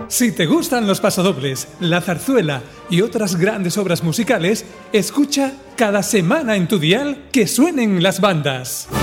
Si te gustan los pasodobles, la zarzuela y otras grandes obras musicales, escucha cada semana en tu dial Que Suenen las Bandas.